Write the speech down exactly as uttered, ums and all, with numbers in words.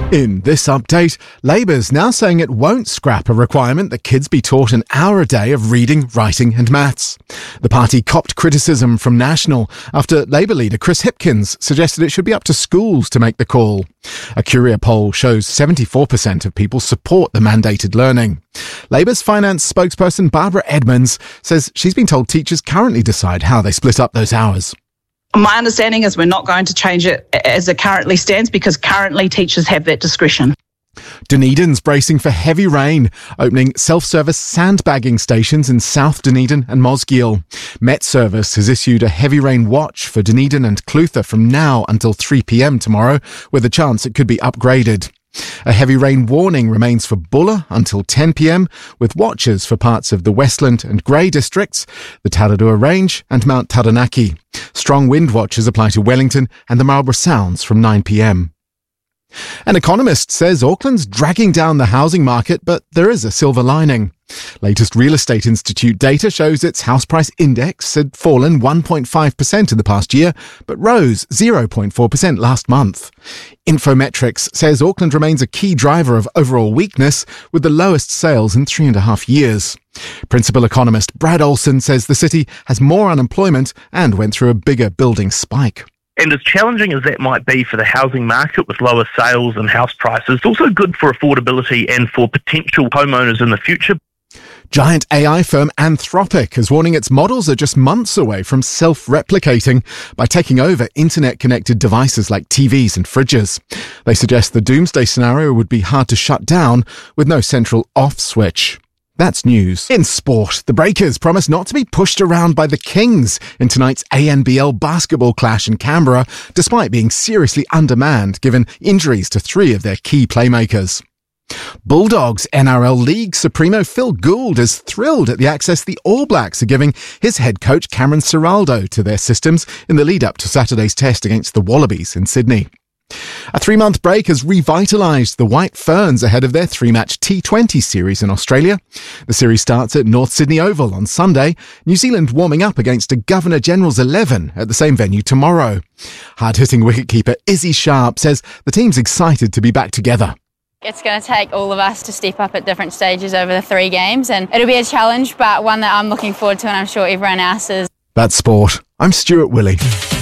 In this update, Labour's now saying it won't scrap a requirement that kids be taught an hour a day of reading, writing and maths. The party copped criticism from National after Labour leader Chris Hipkins suggested it should be up to schools to make the call. A Curia poll shows seventy-four percent of people support the mandated learning. Labour's finance spokesperson Barbara Edmonds says she's been told teachers currently decide how they split up those hours. My understanding is we're not going to change it as it currently stands because currently teachers have that discretion. Dunedin's bracing for heavy rain, opening self-service sandbagging stations in South Dunedin and Mosgiel. Met Service has issued a heavy rain watch for Dunedin and Clutha from now until three p.m. tomorrow, with a chance it could be upgraded. A heavy rain warning remains for Bulla until ten p.m, with watches for parts of the Westland and Grey districts, the Tararua Range and Mount Taranaki. Strong wind watches apply to Wellington and the Marlborough Sounds from nine p.m. An economist says Auckland's dragging down the housing market, but there is a silver lining. Latest Real Estate Institute data shows its house price index had fallen one point five percent in the past year, but rose zero point four percent last month. Infometrics says Auckland remains a key driver of overall weakness, with the lowest sales in three and a half years. Principal economist Brad Olson says the city has more unemployment and went through a bigger building spike. And as challenging as that might be for the housing market with lower sales and house prices, it's also good for affordability and for potential homeowners in the future. Giant A I firm Anthropic is warning its models are just months away from self-replicating by taking over internet-connected devices like T Vs and fridges. They suggest the doomsday scenario would be hard to shut down with no central off switch. That's news. In sport, the Breakers promise not to be pushed around by the Kings in tonight's A N B L basketball clash in Canberra, despite being seriously undermanned given injuries to three of their key playmakers. Bulldogs N R L League Supremo Phil Gould is thrilled at the access the All Blacks are giving his head coach Cameron Ciraldo to their systems in the lead-up to Saturday's test against the Wallabies in Sydney. A three-month break has revitalised the White Ferns ahead of their three-match T twenty series in Australia. The series starts at North Sydney Oval on Sunday, New Zealand warming up against a Governor-General's eleven at the same venue tomorrow. Hard-hitting wicketkeeper Izzy Sharp says the team's excited to be back together. It's going to take all of us to step up at different stages over the three games, and it'll be a challenge, but one that I'm looking forward to and I'm sure everyone else is. That's sport. I'm Stuart Willey.